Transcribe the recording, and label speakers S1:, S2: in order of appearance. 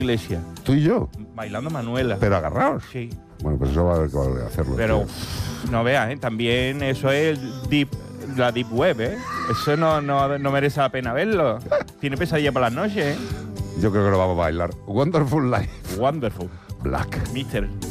S1: iglesia.
S2: Tú y yo.
S1: Bailando Manuela.
S2: Pero agarrados.
S1: Sí.
S2: Bueno, pues eso va a haber que volver a hacerlo.
S1: Pero
S2: tío.
S1: no veas, también eso es la deep web, Eso no merece la pena verlo. Tiene pesadilla por las noches,
S2: Yo creo que lo vamos a bailar. Wonderful Life.
S1: Wonderful.
S2: Black.
S1: Mister.